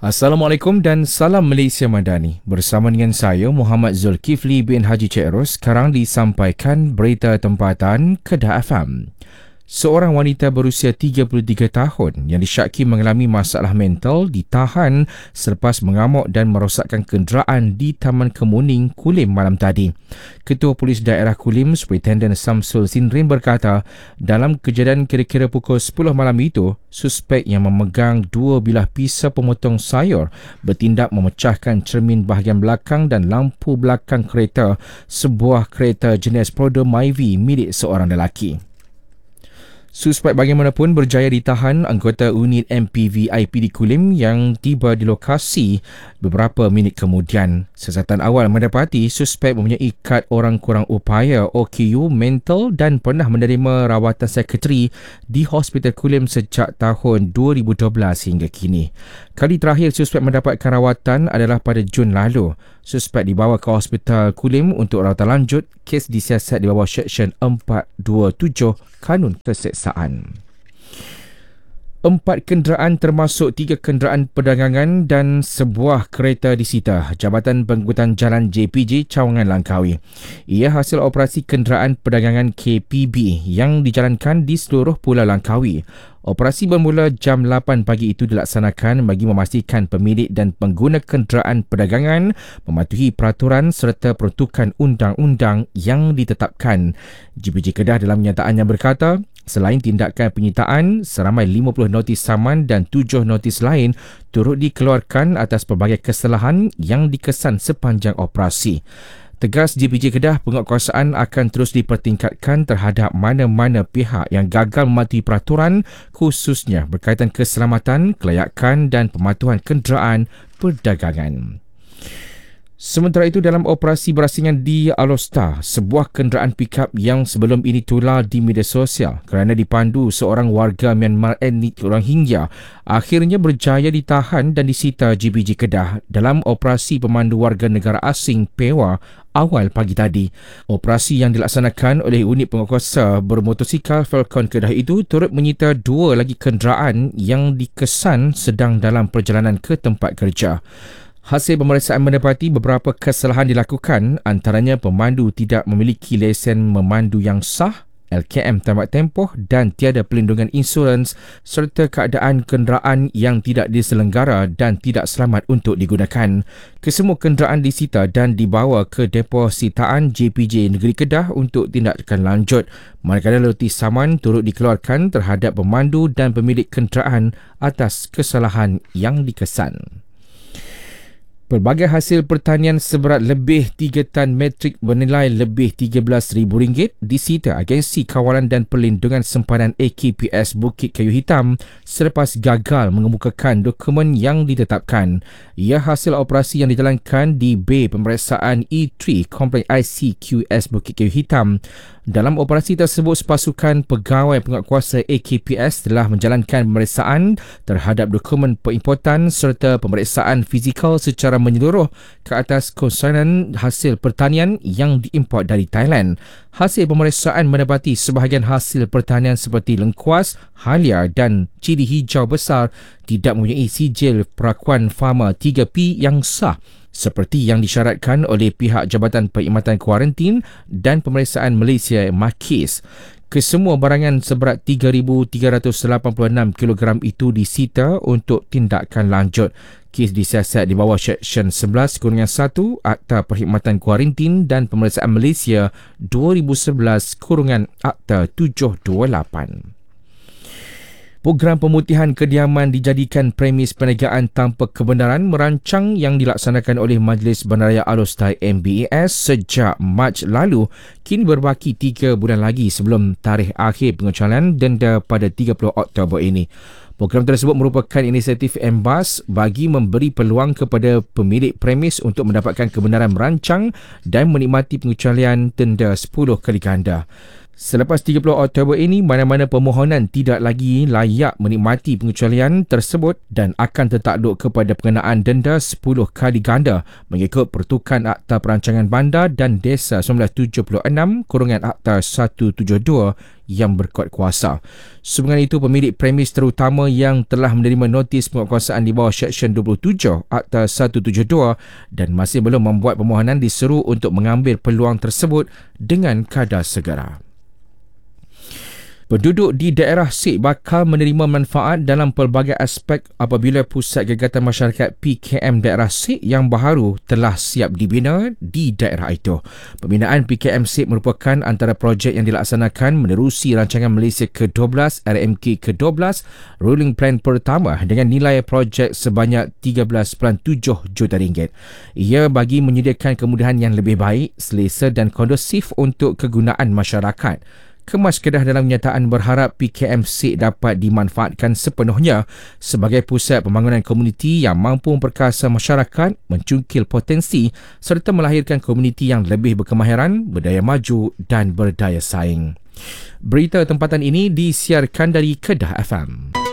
Assalamualaikum dan salam Malaysia Madani. Bersama dengan saya Muhammad Zulkifli bin Haji Cik Ros, sekarang disampaikan berita tempatan Kedah FM. Seorang wanita berusia 33 tahun yang disyaki mengalami masalah mental ditahan selepas mengamuk dan merosakkan kenderaan di Taman Kemuning, Kulim malam tadi. Ketua Polis Daerah Kulim, Superintendent Samsul Sinrin berkata, dalam kejadian kira-kira pukul 10 malam itu, suspek yang memegang dua bilah pisau pemotong sayur bertindak memecahkan cermin bahagian belakang dan lampu belakang kereta, sebuah kereta jenis Prodo Myvi milik seorang lelaki. Suspek bagaimanapun berjaya ditahan anggota unit MPVIP di Kulim yang tiba di lokasi beberapa minit kemudian. Siasatan awal mendapati suspek mempunyai kad orang kurang upaya OKU mental dan pernah menerima rawatan psikiatri di Hospital Kulim sejak tahun 2012 hingga kini. Kali terakhir suspek mendapatkan rawatan adalah pada Jun lalu. Suspek dibawa ke Hospital Kulim untuk rawatan lanjut. Kes disiasat di bawah Seksyen 427 Kanun Keseksaan. 4 kenderaan termasuk 3 kenderaan perdagangan dan sebuah kereta disita Jabatan Pengangkutan Jalan JPJ Cawangan Langkawi. Ia hasil operasi kenderaan perdagangan KPB yang dijalankan di seluruh Pulau Langkawi. Operasi bermula jam 8 pagi itu dilaksanakan bagi memastikan pemilik dan pengguna kenderaan perdagangan mematuhi peraturan serta peruntukan undang-undang yang ditetapkan. JPJ Kedah dalam kenyataannya berkata, selain tindakan penyitaan, seramai 50 notis saman dan 7 notis lain turut dikeluarkan atas pelbagai kesalahan yang dikesan sepanjang operasi. Tegas JPJ Kedah, penguatkuasaan akan terus dipertingkatkan terhadap mana-mana pihak yang gagal mematuhi peraturan, khususnya berkaitan keselamatan, kelayakan dan pematuhan kenderaan perdagangan. Sementara itu, dalam operasi berasingan di Alostar, sebuah kenderaan pikap yang sebelum ini tular di media sosial kerana dipandu seorang warga Myanmar etnik Rohingya akhirnya berjaya ditahan dan disita JPJ Kedah dalam operasi pemandu warga negara asing PEWA awal pagi tadi. Operasi yang dilaksanakan oleh unit penguatkuasa bermotosikal Falcon Kedah itu turut menyita 2 lagi kenderaan yang dikesan sedang dalam perjalanan ke tempat kerja. Hasil pemeriksaan mendapati beberapa kesalahan dilakukan, antaranya pemandu tidak memiliki lesen memandu yang sah, LKM tamat tempoh dan tiada pelindungan insurans serta keadaan kenderaan yang tidak diselenggara dan tidak selamat untuk digunakan. Kesemua kenderaan disita dan dibawa ke depo sitaan JPJ Negeri Kedah untuk tindakan lanjut. Manakala notis saman turut dikeluarkan terhadap pemandu dan pemilik kenderaan atas kesalahan yang dikesan. Pelbagai hasil pertanian seberat lebih 3 tan metrik bernilai lebih RM13,000 disita Agensi Kawalan dan Perlindungan Sempadan AKPS Bukit Kayu Hitam selepas gagal mengemukakan dokumen yang ditetapkan. Ia hasil operasi yang dijalankan di Bay Pemeriksaan E3 Kompleks ICQS Bukit Kayu Hitam. Dalam operasi tersebut, sepasukan pegawai penguatkuasa AKPS telah menjalankan pemeriksaan terhadap dokumen perimportan serta pemeriksaan fizikal secara menyeluruh ke atas konsernan hasil pertanian yang diimport dari Thailand. Hasil pemeriksaan mendapati sebahagian hasil pertanian seperti lengkuas, halia dan cili hijau besar tidak mempunyai sijil perakuan Pharma 3P yang sah seperti yang disyaratkan oleh pihak Jabatan Perkhidmatan Kuarantin dan Pemeriksaan Malaysia MAKIS. Kesemua barangan seberat 3,386 kg itu disita untuk tindakan lanjut. Kes disiasat di bawah Seksyen 11-1 Akta Perkhidmatan Kuarantin dan Pemeriksaan Malaysia 2011-Akta 728. Program pemutihan kediaman dijadikan premis perniagaan tanpa kebenaran merancang yang dilaksanakan oleh Majlis Bandaraya Alostar MBAS sejak Mac lalu kini berbaki 3 bulan lagi sebelum tarikh akhir pengecualian denda pada 30 Oktober ini. Program tersebut merupakan inisiatif MBAS bagi memberi peluang kepada pemilik premis untuk mendapatkan kebenaran merancang dan menikmati pengecualian denda 10 kali ganda. Selepas 30 Oktober ini, mana-mana permohonan tidak lagi layak menikmati pengecualian tersebut dan akan tertakluk kepada pengenaan denda 10 kali ganda mengikut Pertukan Akta Perancangan Bandar dan Desa 1976 / Akta 172 yang berkuat kuasa. Sehubungan itu, pemilik premis terutama yang telah menerima notis penguatkuasaan di bawah Seksyen 27 Akta 172 dan masih belum membuat permohonan diseru untuk mengambil peluang tersebut dengan kadar segera. Penduduk di daerah Sik bakal menerima manfaat dalam pelbagai aspek apabila Pusat Gegatan Masyarakat PKM daerah Sik yang baharu telah siap dibina di daerah itu. Pembinaan PKM Sik merupakan antara projek yang dilaksanakan menerusi Rancangan Malaysia ke-12 RMK ke-12 Ruling Plan pertama dengan nilai projek sebanyak RM13.7 juta. Ia bagi menyediakan kemudahan yang lebih baik, selesa dan kondusif untuk kegunaan masyarakat. Kemas Kedah dalam kenyataan berharap PKM Sik dapat dimanfaatkan sepenuhnya sebagai pusat pembangunan komuniti yang mampu memperkasa masyarakat, mencungkil potensi serta melahirkan komuniti yang lebih berkemahiran, berdaya maju dan berdaya saing. Berita tempatan ini disiarkan dari Kedah FM.